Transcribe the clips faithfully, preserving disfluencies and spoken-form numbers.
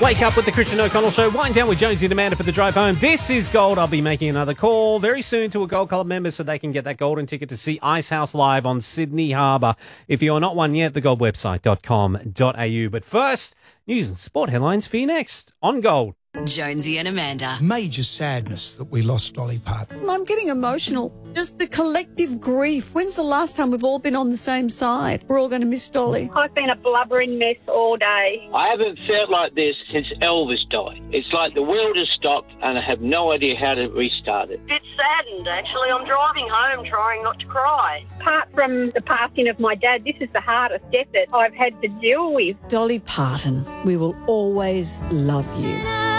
Wake up with the Christian O'Connell Show. Wind down with Jonesy and Amanda for the drive home. This is Gold. I'll be making another call very soon to a Gold Club member so they can get that golden ticket to see Icehouse live on Sydney Harbour. If you're not one yet, the gold website dot com dot a u. But first, news and sport headlines for you next on Gold. Jonesy and Amanda. Major sadness that we lost Dolly Parton. I'm getting emotional. Just the collective grief. When's the last time we've all been on the same side? We're all going to miss Dolly. I've been a blubbering mess all day. I haven't felt like this since Elvis died. It's like the world has stopped and I have no idea how to restart it. Bit saddened, actually. I'm driving home trying not to cry. Apart from the passing of my dad, this is the hardest death that I've had to deal with. Dolly Parton, we will always love you.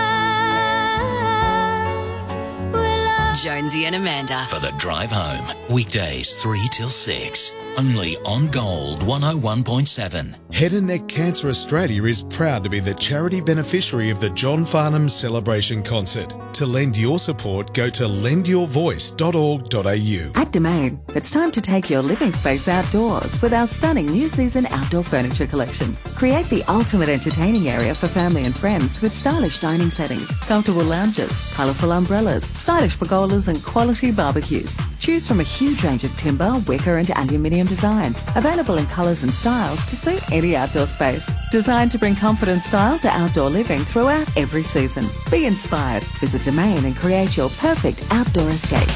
Jonesy and Amanda. For the drive home. Weekdays three till six. Only on Gold one oh one point seven. Head and Neck Cancer Australia is proud to be the charity beneficiary of the John Farnham Celebration Concert. To lend your support, go to lend your voice dot org dot a u. At Domain, it's time to take your living space outdoors with our stunning new season outdoor furniture collection. Create the ultimate entertaining area for family and friends with stylish dining settings, comfortable lounges, colourful umbrellas, stylish pergolas and quality barbecues. Choose from a huge range of timber, wicker and aluminium designs, available in colours and styles to suit any outdoor space. Designed to bring comfort and style to outdoor living throughout every season. Be inspired. Visit Domain and create your perfect outdoor escape.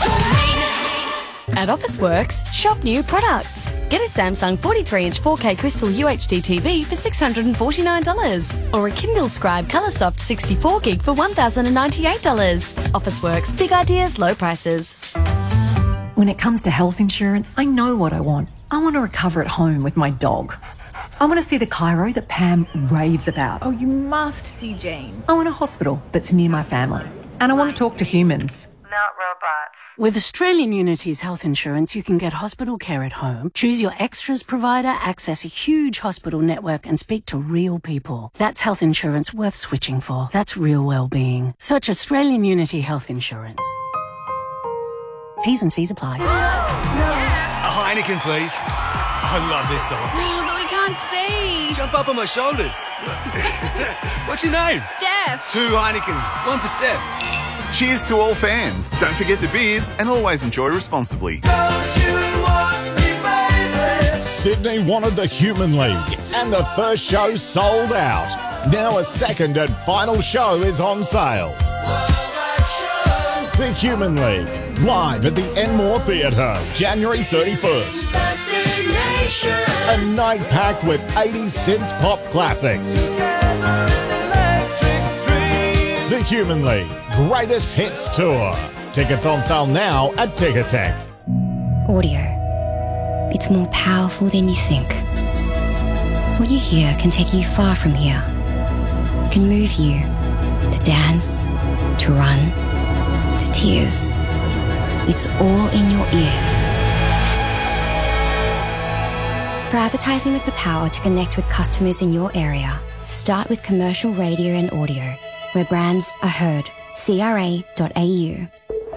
At Officeworks, shop new products. Get a Samsung forty-three inch four K Crystal U H D T V for six hundred forty-nine dollars or a Kindle Scribe Coloursoft sixty-four gig for one thousand ninety-eight dollars. Officeworks, big ideas, low prices. When it comes to health insurance, I know what I want. I want to recover at home with my dog. I want to see the chiro that Pam raves about. Oh, you must see Jane. I want a hospital that's near my family. And I want to talk to humans. Not robots. With Australian Unity's health insurance, you can get hospital care at home, choose your extras provider, access a huge hospital network and speak to real people. That's health insurance worth switching for. That's real well-being. Search Australian Unity Health Insurance. T's and C's apply. Yeah. A Heineken, please. I love this song. Oh, but we can't see. Jump up on my shoulders. What's your name? Steph. Two Heinekens. One for Steph. Cheers to all fans. Don't forget the beers and always enjoy responsibly. Don't you want me, baby? Sydney wanted the Human League and the first show sold out. Now a second and final show is on sale. The Human League, live at the Enmore Theatre, January thirty-first. A night packed with eighties synth pop classics. The Human League, Greatest Hits Tour. Tickets on sale now at Ticketek. Audio. It's more powerful than you think. What you hear can take you far from here. It can move you to dance, to run, to tears. It's all in your ears. For advertising with the power to connect with customers in your area, start with commercial radio and audio, where brands are heard. C R A dot A U.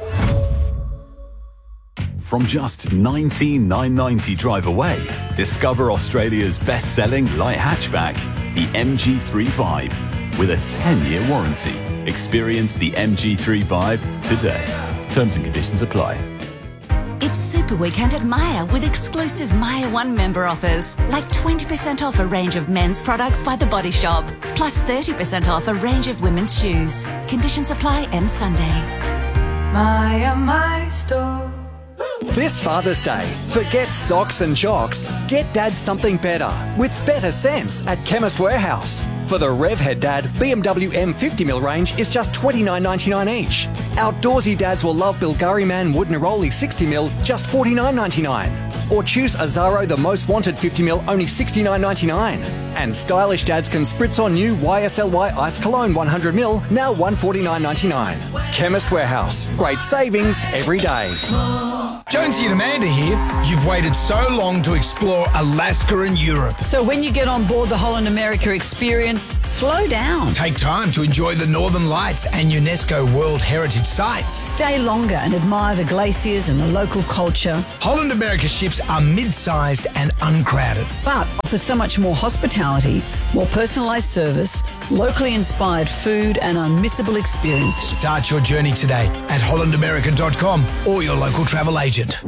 From just nineteen thousand nine hundred ninety drive away, discover Australia's best-selling light hatchback, the M G three Vibe, with a ten-year warranty. Experience the M G three Vibe today. Terms and conditions apply. It's Super Weekend at Myer with exclusive Myer One member offers, like twenty percent off a range of men's products by The Body Shop, plus thirty percent off a range of women's shoes. Conditions apply end Sunday. Myer, my store. This Father's Day, forget socks and jocks. Get Dad something better with better sense at Chemist Warehouse. For the Revhead Dad, B M W M fifty mil range is just twenty-nine ninety-nine each. Outdoorsy dads will love Bulgari Man Wood Neroli sixty mil, just forty-nine ninety-nine. Or choose Azaro The Most Wanted fifty mil, only sixty-nine ninety-nine. And stylish dads can spritz on new Y S L Y Ice Cologne one hundred mil, now one forty-nine ninety-nine. Chemist Warehouse, great savings every day. Jonesy and Amanda here. You've waited so long to explore Alaska and Europe. So when you get on board the Holland America experience, slow down. Take time to enjoy the Northern Lights and UNESCO World Heritage Sites. Stay longer and admire the glaciers and the local culture. Holland America ships are mid-sized and uncrowded, but offer so much more hospitality More personalised service, locally inspired food and unmissable experiences. Start your journey today at holland america dot com or your local travel agent.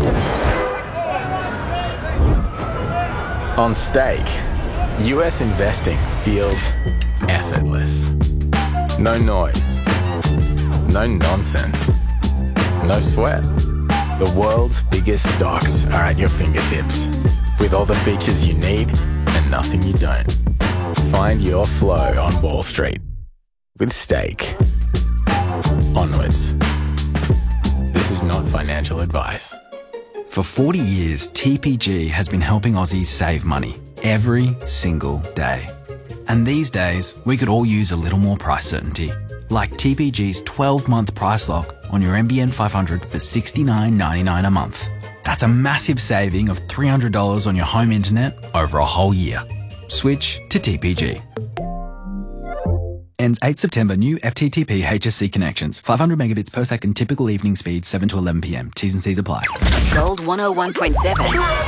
On Stake, U S investing feels effortless. No noise. No nonsense. No sweat. The world's biggest stocks are at your fingertips, with all the features you need and nothing you don't. Find your flow on Wall Street with Stake. Onwards. This is not financial advice. For forty years, T P G has been helping Aussies save money every single day. And these days, we could all use a little more price certainty, like T P G's twelve-month price lock on your M B N five hundred for sixty-nine ninety-nine a month. That's a massive saving of three hundred dollars on your home internet over a whole year. Switch to T P G. Ends eighth September. New F T T P H S C connections. five hundred megabits per second. Typical evening speed seven to eleven p m. T's and C's apply. Gold one oh one point seven.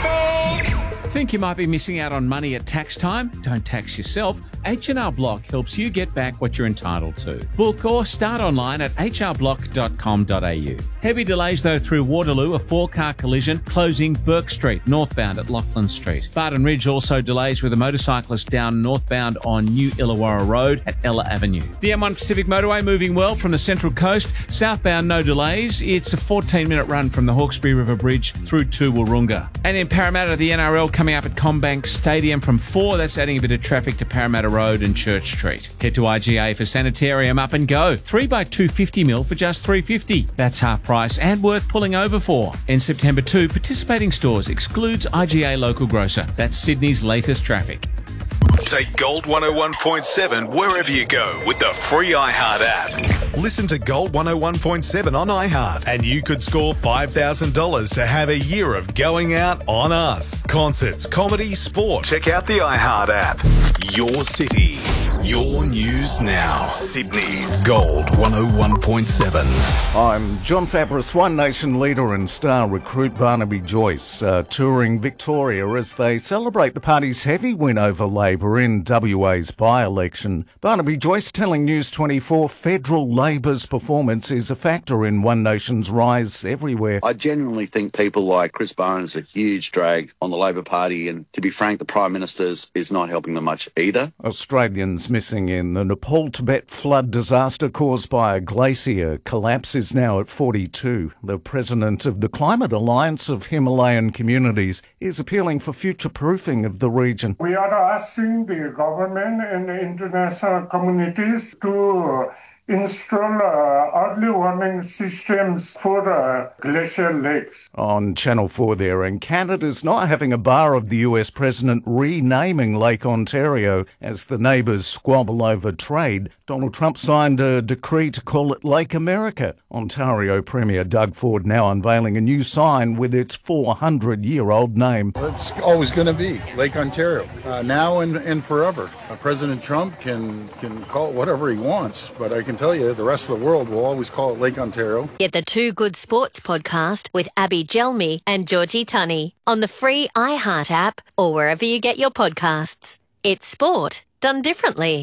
Think you might be missing out on money at tax time? Don't tax yourself. H and R Block helps you get back what you're entitled to. Book or start online at h r block dot com dot a u. Heavy delays though through Waterloo, a four-car collision closing Burke Street northbound at Lachlan Street. Barton Ridge also delays with a motorcyclist down northbound on New Illawarra Road at Ella Avenue. The M one Pacific Motorway moving well from the Central Coast. Southbound no delays. It's a fourteen-minute run from the Hawkesbury River Bridge through to Wahroonga. And in Parramatta, the N R L coming up at Combank Stadium from four. That's adding a bit of traffic to Parramatta Road and Church Street. Head to I G A for Sanitarium Up and Go. three by two fifty mil for just three fifty. That's half price and worth pulling over for. In September too, participating stores excludes I G A Local Grocer. That's Sydney's latest traffic. Take Gold one oh one point seven wherever you go with the free iHeart app. Listen to Gold one oh one point seven on iHeart and you could score five thousand dollars to have a year of going out on us. Concerts, comedy, sport. Check out the iHeart app. Your city, your news now. Sydney's Gold one oh one point seven. I'm John Fabris. One Nation leader and star recruit Barnaby Joyce uh, touring Victoria as they celebrate the party's heavy win over Labor in W A's by-election. Barnaby Joyce telling News twenty-four federal Labor's performance is a factor in One Nation's rise everywhere. I genuinely think people like Chris Bowen is a huge drag on the Labor Party, and to be frank, the Prime Minister's is not helping them much either. Australians missing in the Nepal-Tibet flood disaster caused by a glacier collapse is now at forty-two. The president of the Climate Alliance of Himalayan Communities is appealing for future-proofing of the region. We are asking the government and the international communities to install uh, early warning systems for uh, glacial lakes. On Channel four there, and Canada's not having a bar of the U S president renaming Lake Ontario as the neighbours squabble over trade. Donald Trump signed a decree to call it Lake America. Ontario Premier Doug Ford now unveiling a new sign with its four hundred year old name. It's always going to be Lake Ontario, uh, now and, and forever. Uh, President Trump can, can call it whatever he wants, but I can tell you the rest of the world will always call it Lake Ontario. Get the Two Good Sports podcast with Abby Gelmi and Georgie Tunney on the free iHeart app or wherever you get your podcasts. It's sport done differently.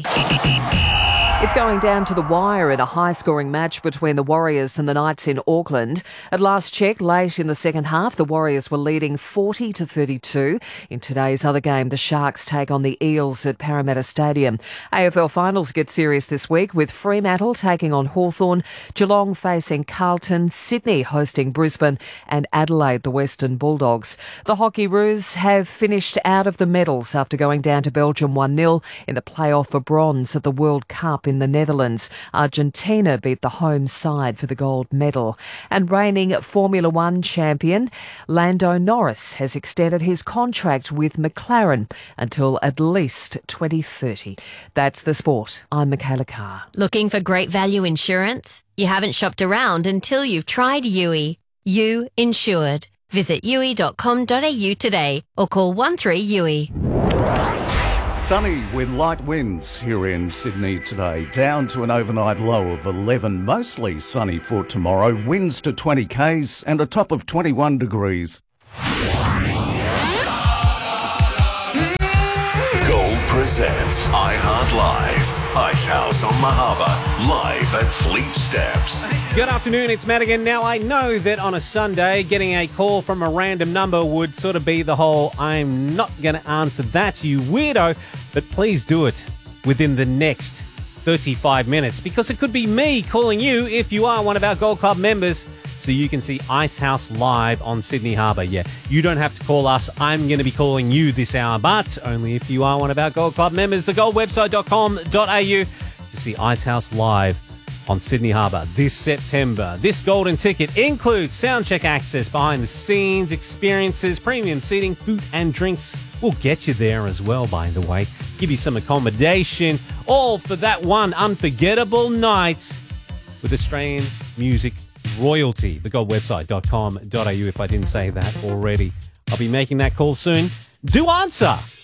It's going down to the wire in a high-scoring match between the Warriors and the Knights in Auckland. At last check, late in the second half, the Warriors were leading forty to thirty-two. In today's other game, the Sharks take on the Eels at Parramatta Stadium. A F L finals get serious this week with Fremantle taking on Hawthorn, Geelong facing Carlton, Sydney hosting Brisbane and Adelaide the Western Bulldogs. The Hockey Roos have finished out of the medals after going down to Belgium one nil in the playoff for bronze at the World Cup in the Netherlands. Argentina beat the home side for the gold medal. And reigning Formula One champion Lando Norris has extended his contract with McLaren until at least twenty thirty. That's the sport. I'm Michaela Carr. Looking for great value insurance? You haven't shopped around until you've tried U I. You Insured. Visit u i dot com dot a u today or call one three U I. Sunny with light winds here in Sydney today, down to an overnight low of eleven, mostly sunny for tomorrow, winds to twenty k's and a top of twenty-one degrees. Gold presents iHeart Live. Icehouse on Mahaba, live at Fleet Steps. Good afternoon, it's Matt again. Now, I know that on a Sunday, getting a call from a random number would sort of be the whole, I'm not going to answer that, you weirdo, but please do it within the next thirty-five minutes, because it could be me calling you if you are one of our Gold Club members, so you can see Icehouse live on Sydney Harbour. Yeah, you don't have to call us. I'm going to be calling you this hour, but only if you are one of our Gold Club members. the gold website dot com dot a u to see Icehouse live on Sydney Harbour this September. This golden ticket includes soundcheck access, behind-the-scenes experiences, premium seating, food and drinks. We'll get you there as well, by the way. Give you some accommodation, all for that one unforgettable night with Australian music royalty. the gold website dot com dot a u if I didn't say that already. I'll be making that call soon. Do answer!